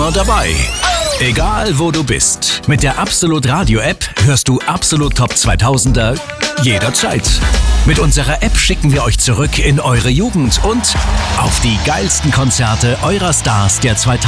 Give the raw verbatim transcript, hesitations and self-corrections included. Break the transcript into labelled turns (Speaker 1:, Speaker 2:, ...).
Speaker 1: immer dabei. Egal wo du bist. Mit der Absolut Radio App hörst du Absolut Top zweitausender jederzeit. Mit unserer App schicken wir euch zurück in eure Jugend und auf die geilsten Konzerte eurer Stars der zweitausender.